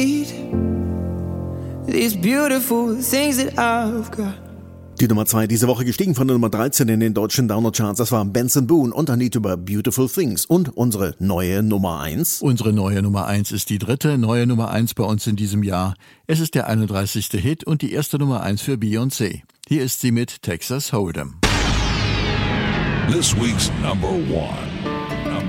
These beautiful things that I've got. Die Nummer 2 diese Woche gestiegen von der Nummer 13 in den deutschen Downer-Charts. Das war Benson Boone und ein Lied über Beautiful Things. Und unsere neue Nummer 1. Unsere neue Nummer 1 ist die dritte neue Nummer 1 bei uns in diesem Jahr. Es ist der 31. Hit und die erste Nummer 1 für Beyoncé. Hier ist sie mit Texas Hold'em. This week's number 1.